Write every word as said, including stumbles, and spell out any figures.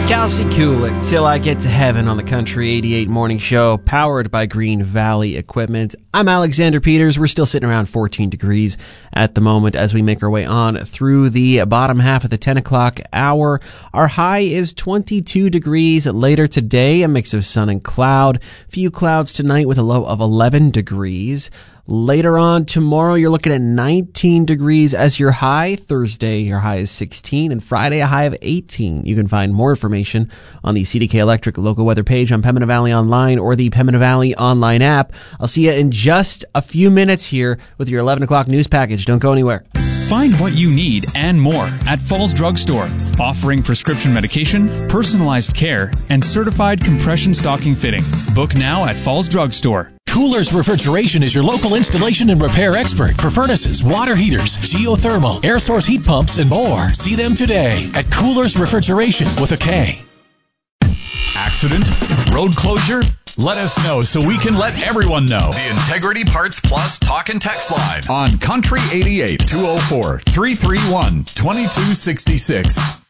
Kelsey Kulik, Till I Get to Heaven on the Country eighty-eight Morning Show, powered by Green Valley Equipment. I'm Alexander Peters. We're still sitting around fourteen degrees at the moment as we make our way on through the bottom half of the ten o'clock hour. Our high is twenty-two degrees. Later today, a mix of sun and cloud. Few clouds tonight with a low of eleven degrees. Later on tomorrow, you're looking at nineteen degrees as your high. Thursday, your high is sixteen, and Friday, a high of eighteen. You can find more information on the C D K Electric local weather page on Pembina Valley Online or the Pembina Valley Online app. I'll see you in just a few minutes here with your eleven o'clock news package. Don't go anywhere. Find what you need and more at Falls Drug Store, offering prescription medication, personalized care, and certified compression stocking fitting. Book now at Falls Drug Store. Coolers Refrigeration is your local installation and repair expert for furnaces, water heaters, geothermal, air source heat pumps, and more. See them today at Coolers Refrigeration with a K. Accident? Road closure? Let us know so we can let everyone know. The Integrity Parts Plus Talk and Text Line on Country eighty-eight, two oh four, three three one, two two six six.